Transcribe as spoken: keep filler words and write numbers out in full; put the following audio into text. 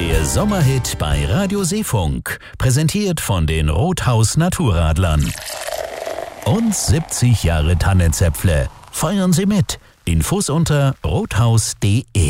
Der Sommerhit bei Radio Seefunk, präsentiert von den Rothaus Naturradlern. Und siebzig Jahre Tannenzäpfle. Feiern Sie mit. Infos unter rothaus punkt de.